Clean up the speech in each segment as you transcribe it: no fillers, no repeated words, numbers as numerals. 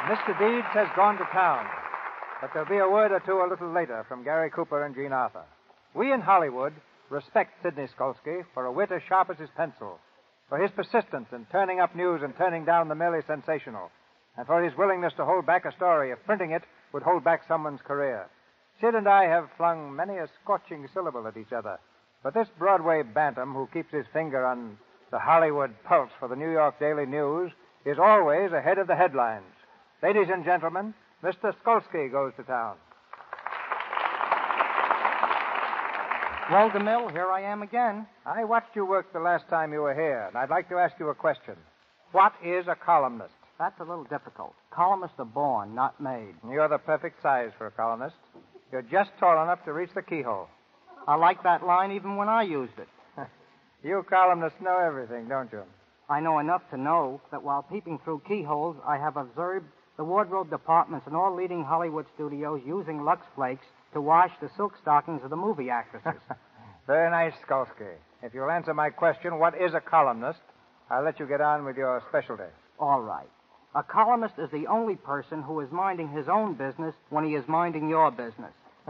Mr. Deeds has gone to town, but there'll be a word or two a little later from Gary Cooper and Jean Arthur. We in Hollywood respect Sidney Skolsky for a wit as sharp as his pencil, for his persistence in turning up news and turning down the merely sensational, and for his willingness to hold back a story if printing it would hold back someone's career. Sid and I have flung many a scorching syllable at each other, but this Broadway bantam who keeps his finger on the Hollywood pulse for the New York Daily News is always ahead of the headlines. Ladies and gentlemen, Mr. Skolsky goes to town. Well, DeMille, here I am again. I watched you work the last time you were here, and I'd like to ask you a question. What is a columnist? That's a little difficult. Columnists are born, not made. You're the perfect size for a columnist. You're just tall enough to reach the keyhole. I like that line even when I used it. You columnists know everything, don't you? I know enough to know that while peeping through keyholes, I have observed the wardrobe departments in all leading Hollywood studios using Lux Flakes to wash the silk stockings of the movie actresses. Very nice, Skolsky. If you'll answer my question, what is a columnist, I'll let you get on with your specialty. All right. A columnist is the only person who is minding his own business when he is minding your business.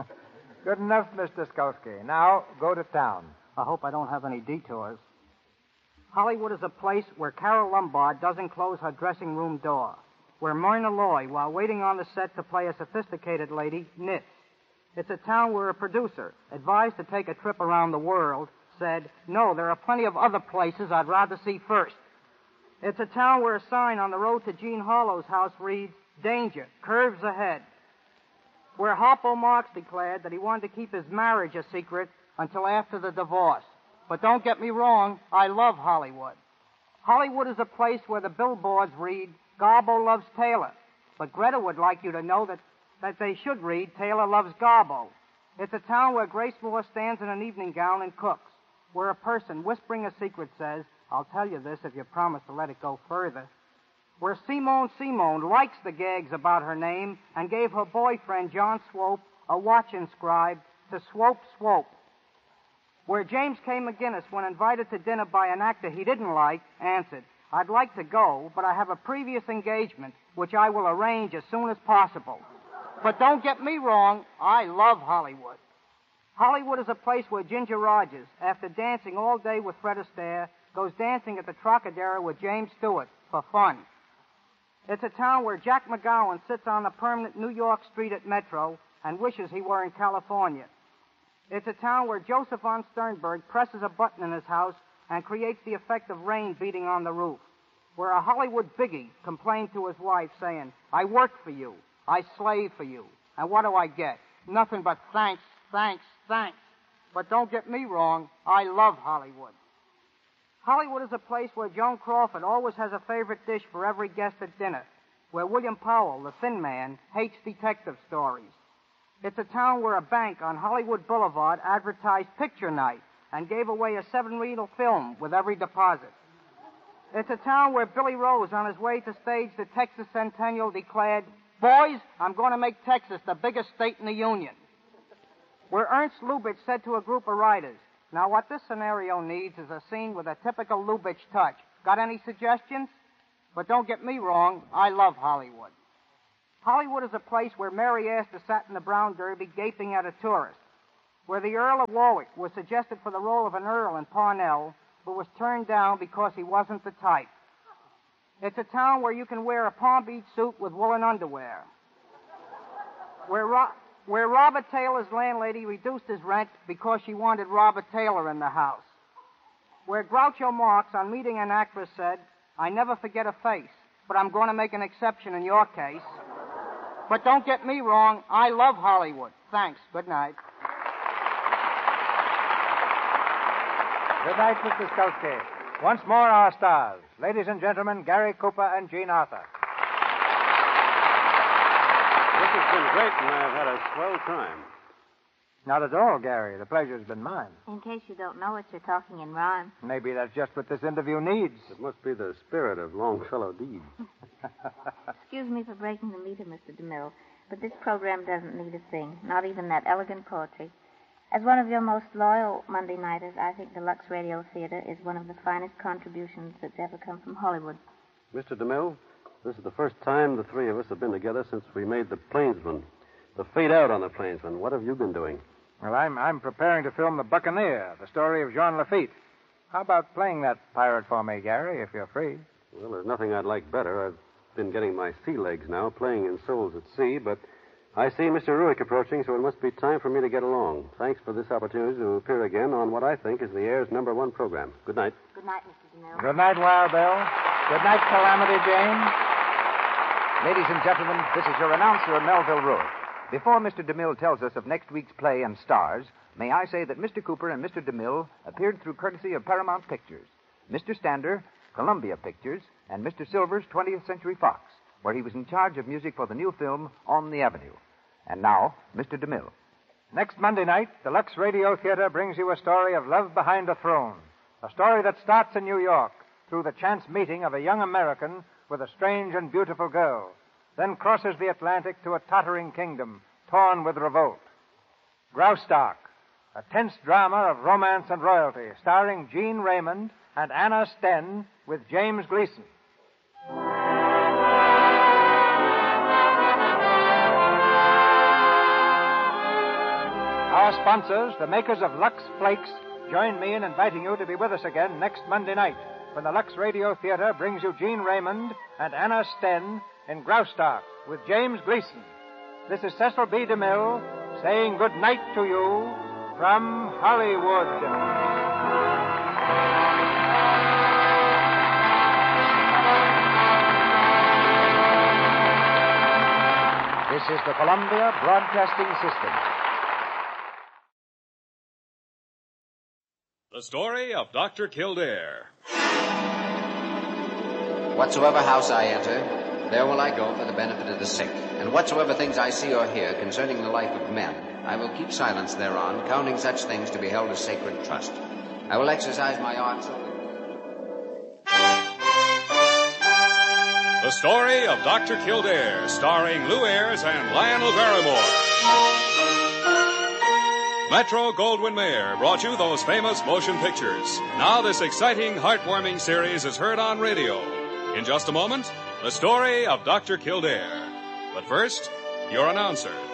Good enough, Mr. Skolsky. Now, go to town. I hope I don't have any detours. Hollywood is a place where Carol Lombard doesn't close her dressing room door, where Myrna Loy, while waiting on the set to play a sophisticated lady, knits. It's a town where a producer, advised to take a trip around the world, said, "No, there are plenty of other places I'd rather see first." It's a town where a sign on the road to Jean Harlow's house reads, "Danger, curves ahead." Where Harpo Marx declared that he wanted to keep his marriage a secret until after the divorce. But don't get me wrong, I love Hollywood. Hollywood is a place where the billboards read, "Garbo loves Taylor." But Greta would like you to know that they should read, "Taylor loves Garbo." It's a town where Grace Moore stands in an evening gown and cooks. Where a person whispering a secret says, "I'll tell you this if you promise to let it go further." Where Simone likes the gags about her name and gave her boyfriend, John Swope, a watch inscribed to Swope Swope. Where James K. McGinnis, when invited to dinner by an actor he didn't like, answered, "I'd like to go, but I have a previous engagement, which I will arrange as soon as possible." But don't get me wrong, I love Hollywood. Hollywood is a place where Ginger Rogers, after dancing all day with Fred Astaire, goes dancing at the Trocadero with James Stewart for fun. It's a town where Jack McGowan sits on the permanent New York street at Metro and wishes he were in California. It's a town where Joseph von Sternberg presses a button in his house and creates the effect of rain beating on the roof. Where a Hollywood biggie complained to his wife saying, "I work for you, I slave for you, and what do I get? Nothing but thanks, thanks, thanks." But don't get me wrong, I love Hollywood. Hollywood is a place where Joan Crawford always has a favorite dish for every guest at dinner, where William Powell, the thin man, hates detective stories. It's a town where a bank on Hollywood Boulevard advertised picture night and gave away a 7-reel film with every deposit. It's a town where Billy Rose, on his way to stage the Texas Centennial, declared, "Boys, I'm going to make Texas the biggest state in the Union." Where Ernst Lubitsch said to a group of writers, "Now, what this scenario needs is a scene with a typical Lubitsch touch. Got any suggestions?" But don't get me wrong, I love Hollywood. Hollywood is a place where Mary Astor sat in the Brown Derby gaping at a tourist. Where the Earl of Warwick was suggested for the role of an earl in Parnell, but was turned down because he wasn't the type. It's a town where you can wear a Palm Beach suit with woolen underwear. Where Robert Taylor's landlady reduced his rent because she wanted Robert Taylor in the house. Where Groucho Marx, on meeting an actress, said, "I never forget a face, but I'm going to make an exception in your case." But don't get me wrong, I love Hollywood. Thanks. Good night. Good night, Mr. Skolsky. Once more, our stars. Ladies and gentlemen, Gary Cooper and Jean Arthur. This has been great, and I've had a swell time. Not at all, Gary. The pleasure's been mine. In case you don't know it, you're talking in rhyme. Maybe that's just what this interview needs. It must be the spirit of Longfellow Deeds. Excuse me for breaking the meter, Mr. DeMille, but this program doesn't need a thing, not even that elegant poetry. As one of your most loyal Monday nighters, I think the Lux Radio Theater is one of the finest contributions that's ever come from Hollywood. Mr. DeMille, This is the first time the three of us have been together since we made The Plainsman. The Fade Out on The Plainsman. What have you been doing? Well, I'm preparing to film The Buccaneer, the story of Jean Lafitte. How about playing that pirate for me, Gary, if you're free? Well, there's nothing I'd like better. I've been getting my sea legs now, playing in Souls at Sea, but I see Mr. Ruick approaching, so it must be time for me to get along. Thanks for this opportunity to appear again on what I think is the Air's #1 program. Good night. Good night, Mr. DeMille. Good night, Wild Bill. Good night, Calamity Jane. Ladies and gentlemen, this is your announcer, Melville Ruick. Before Mr. DeMille tells us of next week's play and stars, may I say that Mr. Cooper and Mr. DeMille appeared through courtesy of Paramount Pictures, Mr. Stander, Columbia Pictures, and Mr. Silvers, 20th Century Fox, where he was in charge of music for the new film On the Avenue. And now, Mr. DeMille. Next Monday night, the Lux Radio Theater brings you a story of love behind a throne. A story that starts in New York through the chance meeting of a young American with a strange and beautiful girl, then crosses the Atlantic to a tottering kingdom torn with revolt. Graustark, a tense drama of romance and royalty, starring Gene Raymond and Anna Sten with James Gleason. Our sponsors, the makers of Lux Flakes, join me in inviting you to be with us again next Monday night when the Lux Radio Theater brings you Gene Raymond and Anna Sten in Graustark with James Gleason. This is Cecil B. DeMille saying good night to you from Hollywood. This is the Columbia Broadcasting System. The story of Dr. Kildare. Whatsoever house I enter, there will I go for the benefit of the sick. And whatsoever things I see or hear concerning the life of men, I will keep silence thereon, counting such things to be held as sacred trust. I will exercise my art so that... The story of Dr. Kildare, starring Lou Ayres and Lionel Barrymore. Metro-Goldwyn-Mayer brought you those famous motion pictures. Now this exciting, heartwarming series is heard on radio. In just a moment, the story of Dr. Kildare. But first, your announcer.